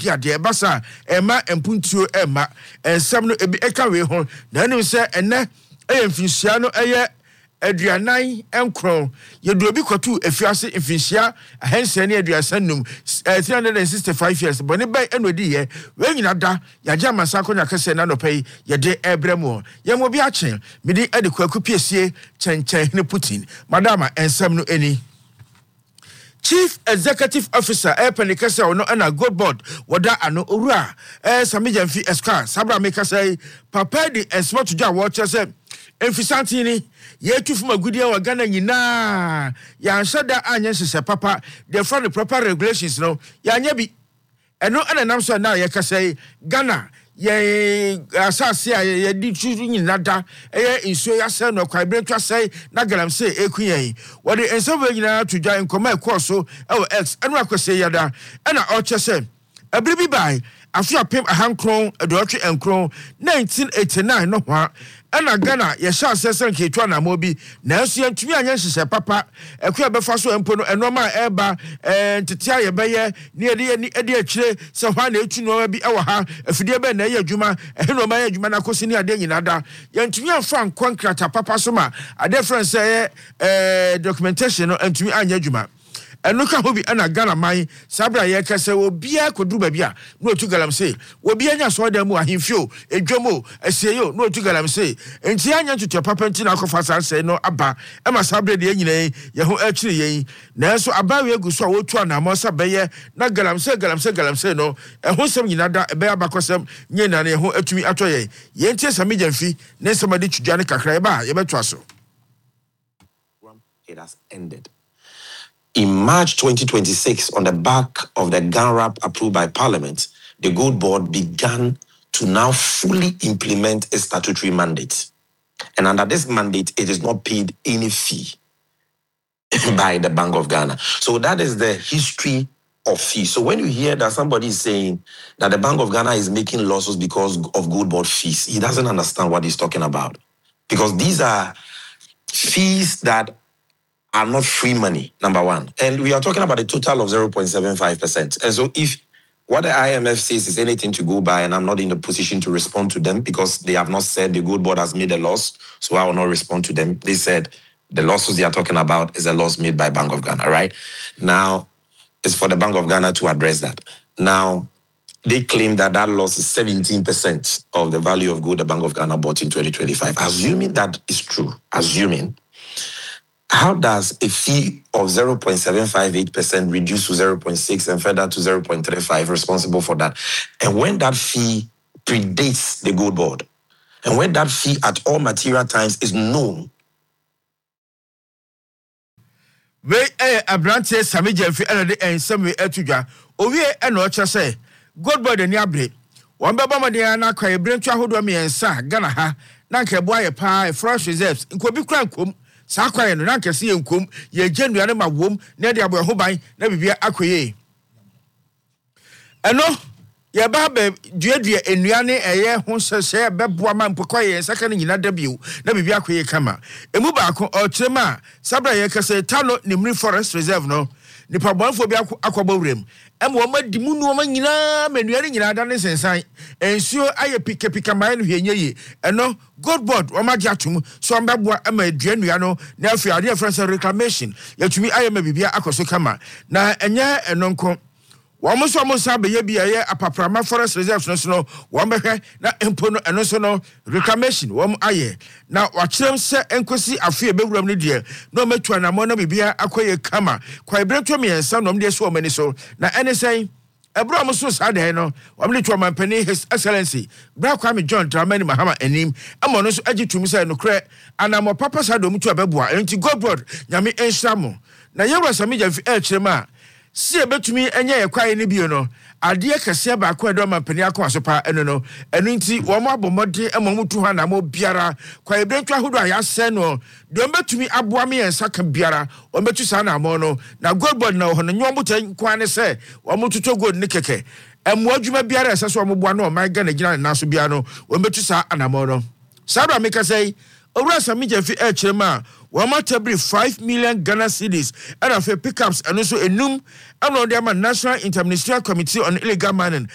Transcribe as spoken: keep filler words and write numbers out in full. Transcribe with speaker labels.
Speaker 1: dia de basa ema empuntuo ema ensam no ebi eka we ho na enu se ene eyemfinhia no eye aduanan enkron yedu obi kotu efiase mfinhia ahense ne aduasanum three hundred sixty-five years boni bai enodi ye we nyina da yaje amansa konya kese na no pai ye de ebremu ye mo bi achen midi ade kwaku piesie chenchen ne Putin madama ensam no eni Chief Executive Officer Epeni Kasa ono ana Gold Board wada ano owura eh Samijamfi Esquire sabra make say papa di esmo tuja watch say emfisanti ni ye tufu magudia wa Ghana nyina ya nshada anya sese papa the for the proper regulations no ya nya bi eno ana nam so na ye kasa Ghana ye asase ye di tutu nyina da eh inso ya se no kwa bretwa say na galam say ekuyen wo de ensabe nyina tuja enkoma ekoso e wo x eno akwese yada ana o chese abribi bai afia pem ahankron adotwe enkron nineteen eighty-nine no hwa ana Ghana ye sha asese nketwa na mobi na enso ye ntumi anya hyehyɛ papa ekwa befa so empo no enoma eba eh tetia ye beye ne ede ne ede akire se hwa na etu no bi ewo ha afidie be na ye adwuma ehno ma ye adwuma na kosi ne ade nyina da ye ntumi amfa nkonkrata papa so ma ade friend say eh documentation no ntumi anya adwuma enu ka hobi ana Ghana man sabra ye kase obi akodu ba bia no otu galam say obi anya so da mu ahemfio edwomo asieyo no otu galam say enti anya tutu papa nti na akofa sanse no aba e ma sabra de nyina ye ho akire yen na so aba we gu so wotu ana mo sabeye na galam say galam say galam say no e ho sem nyina da e be abakosem nyina na ye ho atumi atoye ye ntie Samijamfi ne semade tudwa ne kakra e ba ye beto aso.
Speaker 2: It has ended. In March twenty twenty-six, on the back of the GANRAP approved by Parliament, the Gold Board began to now fully implement a statutory mandate. And under this mandate, it is not paid any fee by the Bank of Ghana. So that is the history of fees. So when you hear that somebody is saying that the Bank of Ghana is making losses because of Gold Board fees, he doesn't understand what he's talking about. Because these are fees that are not free money, number one. And we are talking about a total of zero point seven five percent. And so if what the I M F says is anything to go by, and I'm not in the position to respond to them because they have not said the Gold Board has made a loss, so I will not respond to them. They said the losses they are talking about is a loss made by Bank of Ghana, right? Now, it's for the Bank of Ghana to address that. Now, they claim that that loss is seventeen percent of the value of gold the Bank of Ghana bought in twenty twenty-five. Assuming that is true, assuming, how does a fee of zero point seven five eight percent reduce to zero point six and further to zero point three five responsible for that? And when that fee predates the Gold Board, and when that fee at all material times is known?
Speaker 1: We eh abrante Samijamfi enode ensam we atudwa owie e no che say Gold Board ani abre won beba modern na kwa ebrentu ahodo miensa Ghana ha na nka ebo aye pa fresh reserves nkobi kra nkom sa kwaye no na nka se nkom ye gyenua ne ma wom na de abo ho ban na bibia akoye eno ye ba be duadua enua ne eye ho sese beboa ma mpokoye saka ne nyina da biu na bibia akoye kama emu ba ko o kirema sabra ye kase tano nimri forest reserve no nipa bonfo bi akọba wurem em wo madimu no ma nyina manua ne nyina da ne sensan ensuo aye pika pika mai no hwenye yi eno Gold Board wo ma giatum so mbeboa ama aduanua no na afi ade friends reclamation yatumi aye ma bibia akoso kama na enye enonko Wamo so mo sabe ye bia ye apaprama forest reserves no so no wo behwe na empo no eno so no reclamation wo aye na wakyerem se enkosi afie bewuram ne de no metua na mo na bibia akoye kama kwa ibreto me ensa no mde so mani so na ene sen ebro mo so sa de no wo mde to mampani his excellency bra kwa me John Dramani Mahama anim amo no so agitumi sai no kre anamo papa sa do mutu abeboa enti Gold Board nyame enhya mo na ye wura Samijamfi e kyerema si ebetumi enye ye kwae ne bio no ade kase ba kwa do mampani akwa so pa eno no eno nti wo mo abomode emamutu ha na mo biara kwa ebrentu ahodo aya se no de betumi aboa me yensa ka biara o metu sa na mo no na Gold Board na ho no nyo mutan kwa ne se wo mututo gold ne keke emu adwuma biara ese so mo boa no man ga na gina na so bia no o metu sa anamo no sabra me ka sei owura Samijamfi e kyerema Wama tabri five million Ghana cedis and of pickups and also enum and on the National Interministerial Committee on Illegal Mining